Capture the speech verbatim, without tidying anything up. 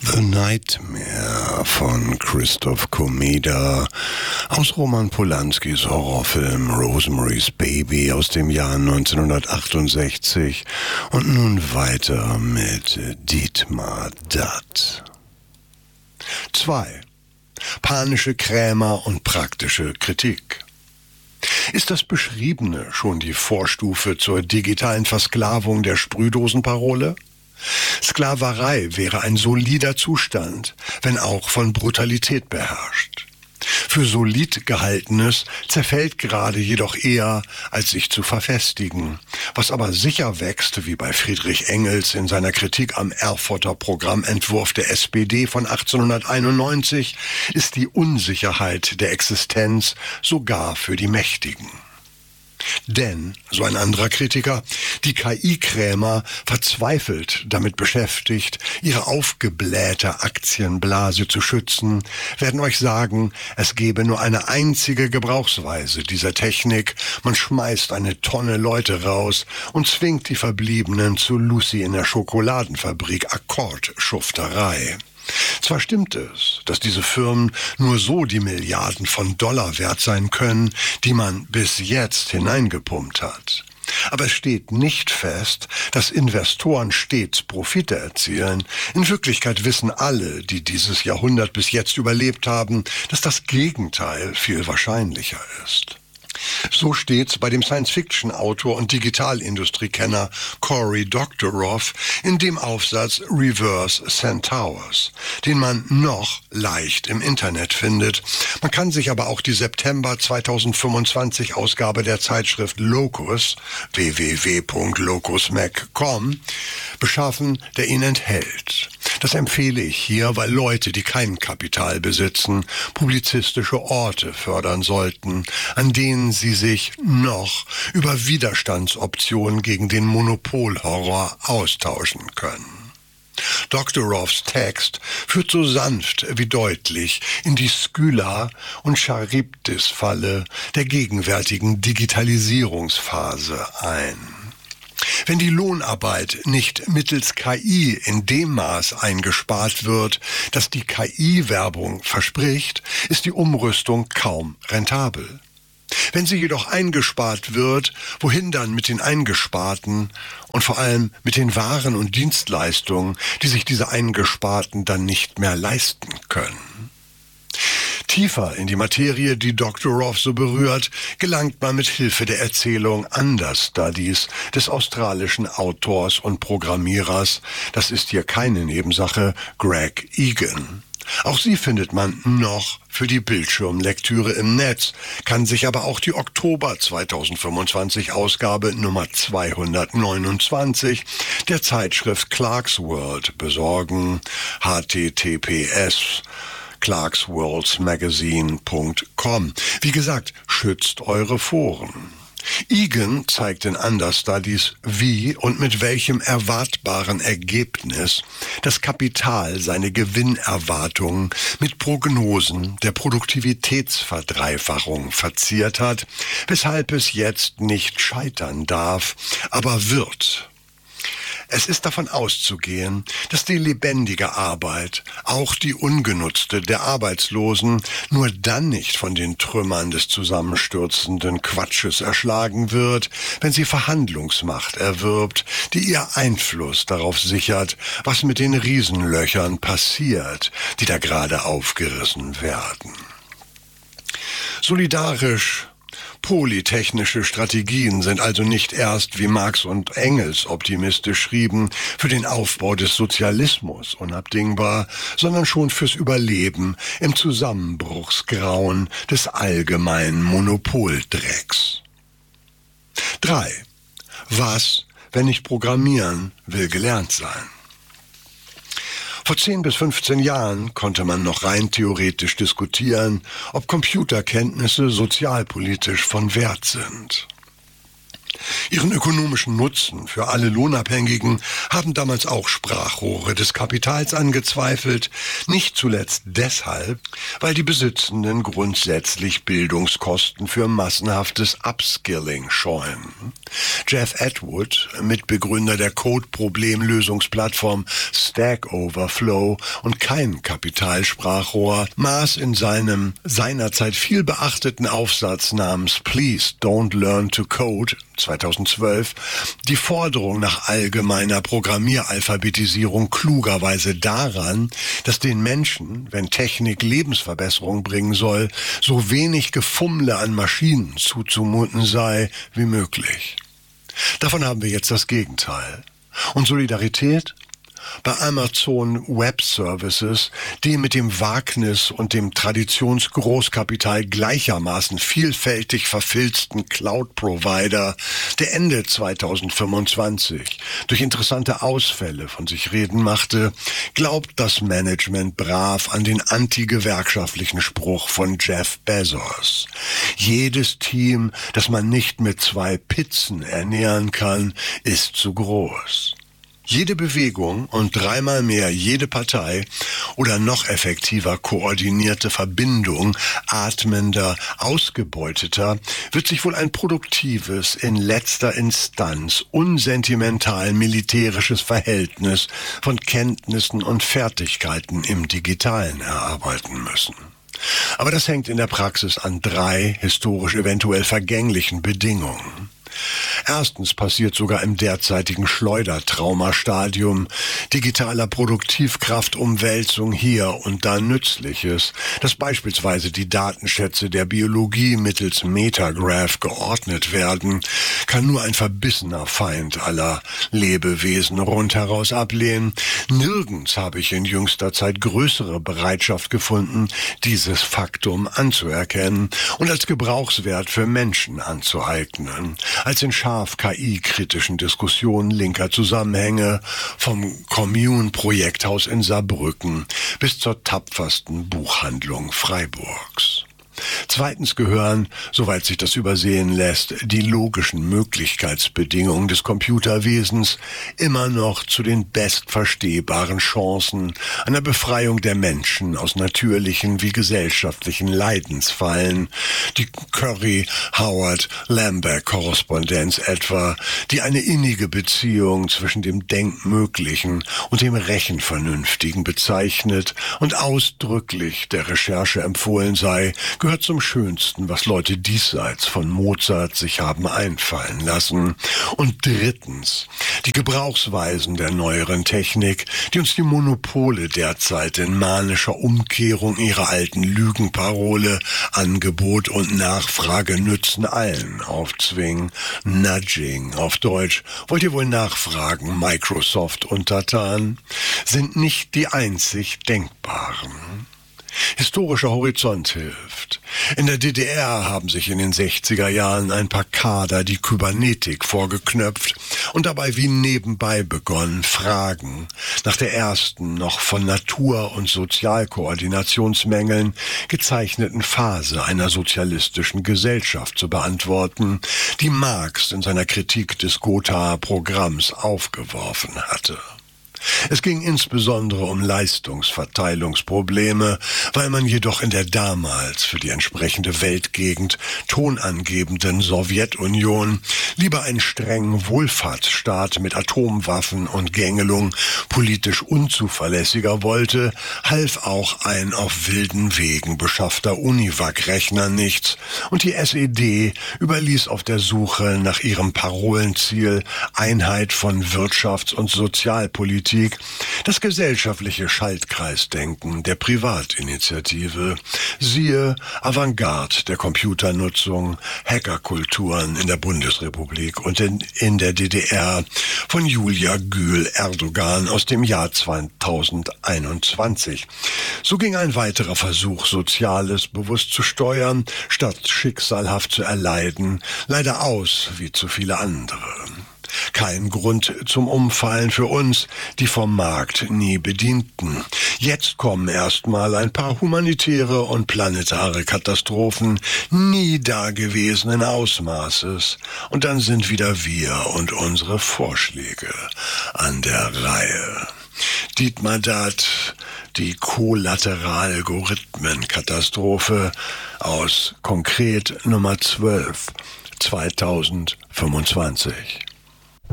The Nightmare von Christoph Komeda aus Roman Polanskis Horrorfilm Rosemary's Baby aus dem Jahr neunzehnhundertachtundsechzig und nun weiter mit Dietmar Datt. zwei. Panische Krämer und praktische Kritik. Ist das Beschriebene schon die Vorstufe zur digitalen Versklavung der Sprühdosenparole? Sklaverei wäre ein solider Zustand, wenn auch von Brutalität beherrscht. Für solid Gehaltenes zerfällt gerade jedoch eher, als sich zu verfestigen. Was aber sicher wächst, wie bei Friedrich Engels in seiner Kritik am Erfurter Programmentwurf der S P D von achtzehnhunderteinundneunzig, ist die Unsicherheit der Existenz sogar für die Mächtigen. Denn, so ein anderer Kritiker, die K I-Krämer verzweifelt damit beschäftigt, ihre aufgeblähte Aktienblase zu schützen, werden euch sagen, es gebe nur eine einzige Gebrauchsweise dieser Technik. Man schmeißt eine Tonne Leute raus und zwingt die Verbliebenen zu Lucy in der Schokoladenfabrik Akkordschufterei. Zwar stimmt es, dass diese Firmen nur so die Milliarden von Dollar wert sein können, die man bis jetzt hineingepumpt hat. Aber es steht nicht fest, dass Investoren stets Profite erzielen. In Wirklichkeit wissen alle, die dieses Jahrhundert bis jetzt überlebt haben, dass das Gegenteil viel wahrscheinlicher ist. So steht's bei dem Science-Fiction-Autor und Digitalindustriekenner Cory Doctorow in dem Aufsatz Reverse Centaurs, den man noch leicht im Internet findet. Man kann sich aber auch die September zweitausendfünfundzwanzig Ausgabe der Zeitschrift Locus, w w w punkt locus mac punkt com, beschaffen, der ihn enthält. Das empfehle ich hier, weil Leute, die kein Kapital besitzen, publizistische Orte fördern sollten, an denen sie sich noch über Widerstandsoptionen gegen den Monopolhorror austauschen können. Doktorows Text führt so sanft wie deutlich in die Skylla- und Charybdis-Falle der gegenwärtigen Digitalisierungsphase ein. Wenn die Lohnarbeit nicht mittels K I in dem Maß eingespart wird, das die K I-Werbung verspricht, ist die Umrüstung kaum rentabel. Wenn sie jedoch eingespart wird, wohin dann mit den Eingesparten und vor allem mit den Waren und Dienstleistungen, die sich diese Eingesparten dann nicht mehr leisten können? Tiefer in die Materie, die Doktorow so berührt, gelangt man mit Hilfe der Erzählung Understudies des australischen Autors und Programmierers, das ist hier keine Nebensache, Greg Egan. Auch sie findet man noch für die Bildschirmlektüre im Netz, kann sich aber auch die Oktober zweitausendfünfundzwanzig Ausgabe Nummer zweihundertneunundzwanzig der Zeitschrift Clarkesworld besorgen, h t t p s clarksworldsmagazine punkt com. Wie gesagt, schützt eure Foren. Egan zeigt in Understudies, wie und mit welchem erwartbaren Ergebnis das Kapital seine Gewinnerwartungen mit Prognosen der Produktivitätsverdreifachung verziert hat, weshalb es jetzt nicht scheitern darf, aber wird. Es ist davon auszugehen, dass die lebendige Arbeit, auch die ungenutzte der Arbeitslosen, nur dann nicht von den Trümmern des zusammenstürzenden Quatsches erschlagen wird, wenn sie Verhandlungsmacht erwirbt, die ihr Einfluss darauf sichert, was mit den Riesenlöchern passiert, die da gerade aufgerissen werden. Solidarisch Polytechnische Strategien sind also nicht erst, wie Marx und Engels optimistisch schrieben, für den Aufbau des Sozialismus unabdingbar, sondern schon fürs Überleben im Zusammenbruchsgrauen des allgemeinen Monopoldrecks. drei. Was, wenn nicht programmieren, will gelernt sein? Vor zehn bis fünfzehn Jahren konnte man noch rein theoretisch diskutieren, ob Computerkenntnisse sozialpolitisch von Wert sind. Ihren ökonomischen Nutzen für alle Lohnabhängigen haben damals auch Sprachrohre des Kapitals angezweifelt, nicht zuletzt deshalb, weil die Besitzenden grundsätzlich Bildungskosten für massenhaftes Upskilling scheuen. Jeff Atwood, Mitbegründer der Code-Problemlösungsplattform Stack Overflow und kein Kapitalsprachrohr, maß in seinem seinerzeit viel beachteten Aufsatz namens Please Don't Learn to Code zweitausendzwölf die Forderung nach allgemeiner Programmieralphabetisierung klugerweise daran, dass den Menschen, wenn Technik Lebensverbesserung bringen soll, so wenig Gefummle an Maschinen zuzumuten sei wie möglich. Davon haben wir jetzt das Gegenteil. Und Solidarität? Bei Amazon Web Services, dem mit dem Wagnis und dem Traditionsgroßkapital gleichermaßen vielfältig verfilzten Cloud-Provider, der Ende zweitausendfünfundzwanzig durch interessante Ausfälle von sich reden machte, glaubt das Management brav an den antigewerkschaftlichen Spruch von Jeff Bezos. Jedes Team, das man nicht mit zwei Pizzen ernähren kann, ist zu groß. Jede Bewegung und dreimal mehr jede Partei oder noch effektiver koordinierte Verbindung atmender, ausgebeuteter wird sich wohl ein produktives, in letzter Instanz unsentimental militärisches Verhältnis von Kenntnissen und Fertigkeiten im Digitalen erarbeiten müssen. Aber das hängt in der Praxis an drei historisch eventuell vergänglichen Bedingungen. Erstens passiert sogar im derzeitigen Schleudertraumastadium digitaler Produktivkraftumwälzung hier und da Nützliches, dass beispielsweise die Datenschätze der Biologie mittels Metagraph geordnet werden, kann nur ein verbissener Feind aller Lebewesen rundheraus ablehnen. Nirgends habe ich in jüngster Zeit größere Bereitschaft gefunden, dieses Faktum anzuerkennen und als Gebrauchswert für Menschen anzueignen, als in scharf-K I-kritischen Diskussionen linker Zusammenhänge vom Commune-Projekthaus in Saarbrücken bis zur tapfersten Buchhandlung Freiburgs. Zweitens gehören, soweit sich das übersehen lässt, die logischen Möglichkeitsbedingungen des Computerwesens immer noch zu den bestverstehbaren Chancen einer Befreiung der Menschen aus natürlichen wie gesellschaftlichen Leidensfallen, die Curry-Howard-Lamberg-Korrespondenz etwa, die eine innige Beziehung zwischen dem Denkmöglichen und dem Rechenvernünftigen bezeichnet und ausdrücklich der Recherche empfohlen sei, gehört zum Schönsten, was Leute diesseits von Mozart sich haben einfallen lassen. Und drittens, die Gebrauchsweisen der neueren Technik, die uns die Monopole derzeit in manischer Umkehrung ihrer alten Lügenparole Angebot und Nachfrage nützen allen aufzwingen. Nudging auf Deutsch, wollt ihr wohl nachfragen, Microsoft-Untertan, sind nicht die einzig denkbaren. Historischer Horizont hilft. In der D D R haben sich in den sechziger Jahren ein paar Kader die Kybernetik vorgeknöpft und dabei wie nebenbei begonnen, Fragen nach der ersten, noch von Natur- und Sozialkoordinationsmängeln gezeichneten Phase einer sozialistischen Gesellschaft zu beantworten, die Marx in seiner Kritik des Gothaer Programms aufgeworfen hatte. Es ging insbesondere um Leistungsverteilungsprobleme, weil man jedoch in der damals für die entsprechende Weltgegend tonangebenden Sowjetunion lieber einen strengen Wohlfahrtsstaat mit Atomwaffen und Gängelung politisch unzuverlässiger wollte, half auch ein auf wilden Wegen beschaffter Univac-Rechner nichts und die S E D überließ auf der Suche nach ihrem Parolenziel Einheit von Wirtschafts- und Sozialpolitik das gesellschaftliche Schaltkreisdenken der Privatinitiative, siehe Avantgarde der Computernutzung, Hackerkulturen in der Bundesrepublik und in, in der D D R von Julia Gül-Erdogan aus dem Jahr zweitausendeinundzwanzig. So ging ein weiterer Versuch, Soziales bewusst zu steuern, statt schicksalhaft zu erleiden, leider aus wie zu viele andere. Kein Grund zum Umfallen für uns, die vom Markt nie bedienten. Jetzt kommen erstmal ein paar humanitäre und planetare Katastrophen nie dagewesenen Ausmaßes. Und dann sind wieder wir und unsere Vorschläge an der Reihe. Dietmar Datt, die Kollateralgorithmen-Katastrophe aus konkret Nummer zwölf, zweitausendfünfundzwanzig.